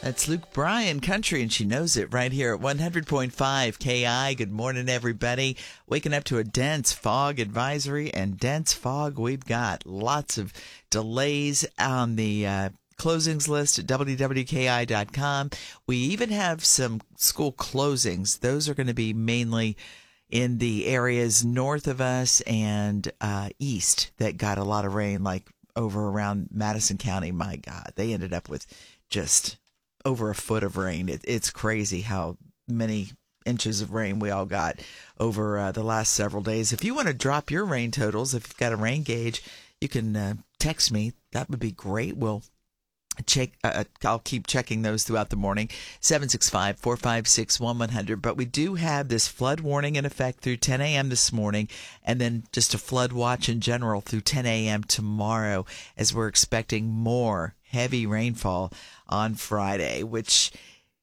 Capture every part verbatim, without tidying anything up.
That's Luke Bryan Country, and she knows it right here at one hundred point five K I. Good morning, everybody. Waking up to a dense fog advisory and dense fog. We've got lots of delays on the uh, closings list at W W K I dot com. We even have some school closings. Those are going to be mainly in the areas north of us and uh, east that got a lot of rain, like over around Madison County. My God, they ended up with just over a foot of rain. It, it's crazy how many inches of rain we all got over uh, the last several days. If you want to drop your rain totals, if you've got a rain gauge, you can uh, text me. That would be great. We'll check. Uh, I'll keep checking those throughout the morning. seven six five, four five six, one one zero zero. But we do have this flood warning in effect through ten a.m. this morning, and then just a flood watch in general through ten a.m. tomorrow, as we're expecting more heavy rainfall on Friday, which,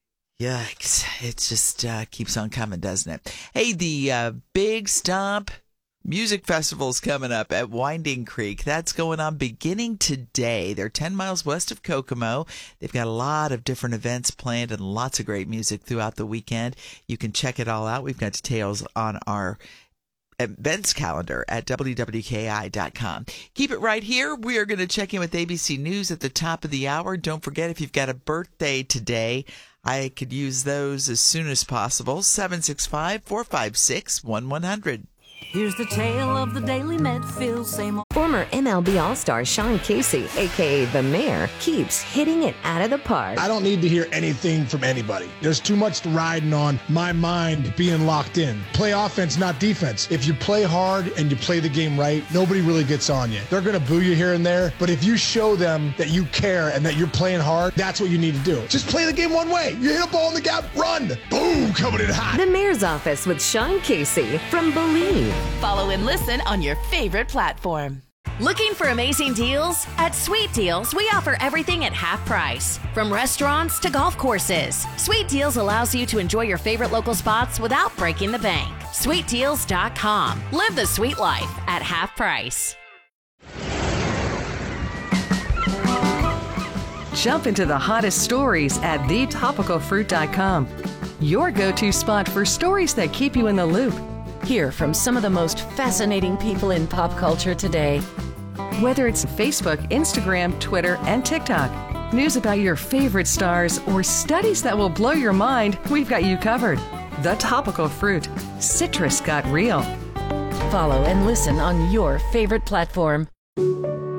yikes, it just uh, keeps on coming, doesn't it? Hey, the uh, Big Stomp Music Festival's coming up at Winding Creek. That's going on beginning today. They're ten miles west of Kokomo. They've got a lot of different events planned and lots of great music throughout the weekend. You can check it all out. We've got details on our events calendar at W W K I dot com. Keep it right here. We are going to check in with A B C News at the top of the hour. Don't forget, if you've got a birthday today, I could use those as soon as possible. seven six five, four five six, one one zero zero. Here's the tale of the Daily Medfield, same old. Former M L B All-Star Sean Casey, a k a. The Mayor, keeps hitting it out of the park. I don't need to hear anything from anybody. There's too much riding on my mind being locked in. Play offense, not defense. If you play hard and you play the game right, nobody really gets on you. They're going to boo you here and there, but if you show them that you care and that you're playing hard, that's what you need to do. Just play the game one way. You hit a ball in the gap, run. Boom, coming in hot. The Mayor's Office with Sean Casey from Believe. Follow and listen on your favorite platform. Looking for amazing deals? At Sweet Deals, we offer everything at half price. From restaurants to golf courses, Sweet Deals allows you to enjoy your favorite local spots without breaking the bank. sweet deals dot com. Live the sweet life at half price. Jump into the hottest stories at the topical fruit dot com. Your go-to spot for stories that keep you in the loop. Hear from some of the most fascinating people in pop culture today. Whether it's Facebook, Instagram, Twitter, and TikTok, news about your favorite stars, or studies that will blow your mind, we've got you covered. The Topical Fruit. Citrus got real. Follow and listen on your favorite platform.